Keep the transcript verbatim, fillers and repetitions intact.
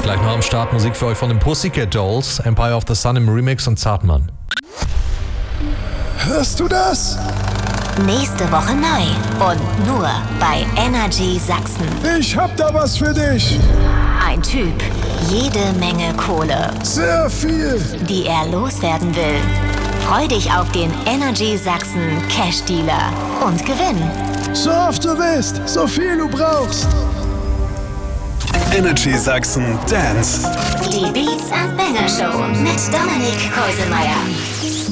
Gleich noch am Start Musik für euch von den Pussycat Dolls, Empire of the Sun im Remix und Zartmann. Hörst du das? Nächste Woche neu und nur bei Energy Sachsen. Ich hab da was für dich. Ein Typ, jede Menge Kohle. Sehr viel. Die er loswerden will. Freu dich auf den Energy Sachsen Cash Dealer und gewinn. So oft du willst, so viel du brauchst. Energy Sachsen Dance. Die Beats and Banger Show mit Dominik Keuselmeier.